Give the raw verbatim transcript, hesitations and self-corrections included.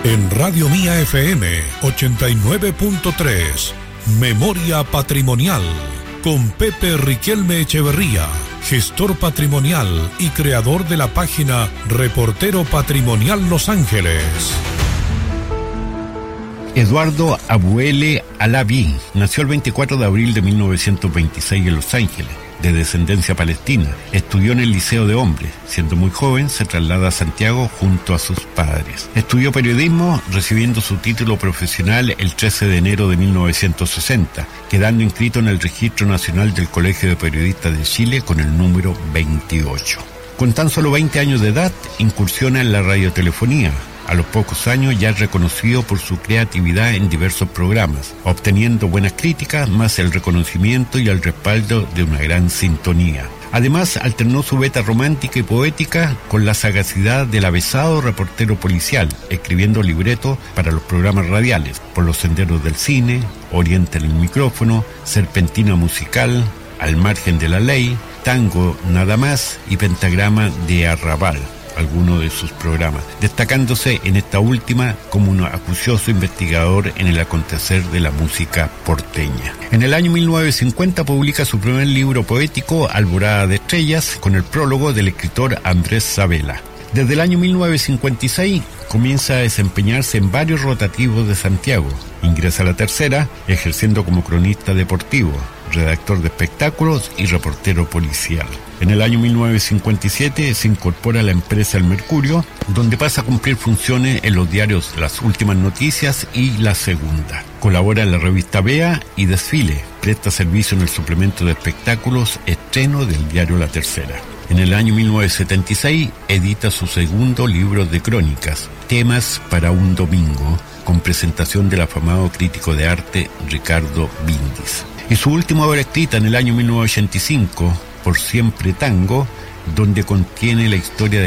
En Radio Mía F M ochenta y nueve punto tres, Memoria Patrimonial, con Pepe Riquelme Echeverría, gestor patrimonial y creador de la página Reportero Patrimonial Los Ángeles. Eduardo Abuele Alaví nació el veinticuatro de abril de mil novecientos veintiséis en Los Ángeles, de descendencia palestina. Estudió en el Liceo de Hombres. Siendo muy joven, se traslada a Santiago junto a sus padres. Estudió periodismo, recibiendo su título profesional el trece de enero de mil novecientos sesenta, quedando inscrito en el Registro Nacional del Colegio de Periodistas de Chile con el número veintiocho. Con tan solo veinte años de edad, incursiona en la radiotelefonía. A los pocos años ya es reconocido por su creatividad en diversos programas, obteniendo buenas críticas, más el reconocimiento y el respaldo de una gran sintonía. Además, alternó su beta romántica y poética con la sagacidad del avezado reportero policial, escribiendo libretos para los programas radiales, Por los senderos del cine, Oriente en el micrófono, Serpentina musical, Al margen de la ley, Tango nada más y Pentagrama de Arrabal, algunos de sus programas, destacándose en esta última como un acucioso investigador en el acontecer de la música porteña. En el año mil novecientos cincuenta publica su primer libro poético, Alborada de Estrellas, con el prólogo del escritor Andrés Sabela. Desde el año mil novecientos cincuenta y seis comienza a desempeñarse en varios rotativos de Santiago. Ingresa a La Tercera, ejerciendo como cronista deportivo, redactor de espectáculos y reportero policial. En el año mil novecientos cincuenta y siete se incorpora a la empresa El Mercurio, donde pasa a cumplir funciones en los diarios Las Últimas Noticias y La Segunda. Colabora en la revista Vea y Desfile. Presta servicio en el suplemento de espectáculos Estreno del diario La Tercera. En el año mil novecientos setenta y seis edita su segundo libro de crónicas, Temas para un domingo, con presentación del afamado crítico de arte Ricardo Bindis. Y su última obra escrita en el año mil novecientos ochenta y cinco, Por siempre tango, donde contiene la historia de